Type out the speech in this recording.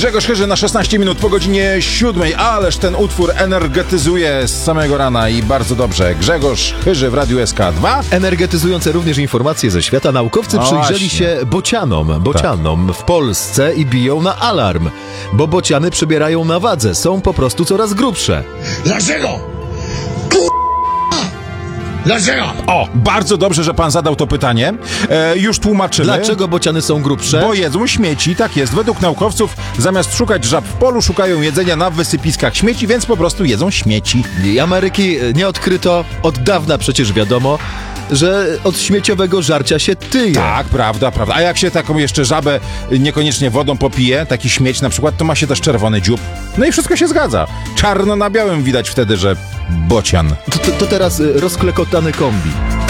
Grzegorz Chyży na 16 minut po godzinie 7. Ależ ten utwór energetyzuje z samego rana i bardzo dobrze. Grzegorz Chyży w Radiu SK2. Energetyzujące również informacje ze świata. Naukowcy przyjrzeli właśnie. się bocianom w Polsce i biją na alarm, bo bociany przybierają na wadze, są po prostu coraz grubsze. Dlaczego? Dlaczego? O, bardzo dobrze, że pan zadał to pytanie. Już tłumaczymy. Dlaczego bociany są grubsze? Bo jedzą śmieci, tak jest. Według naukowców zamiast szukać żab w polu, szukają jedzenia na wysypiskach śmieci, więc po prostu jedzą śmieci. I Ameryki nie odkryto, od dawna przecież wiadomo, że od śmieciowego żarcia się tyje. Tak, prawda. A jak się taką jeszcze żabę niekoniecznie wodą popije, taki śmieć na przykład, to ma się też czerwony dziób. No i wszystko się zgadza. Czarno na białym widać wtedy, że bocian. To teraz rozklekotany kombi.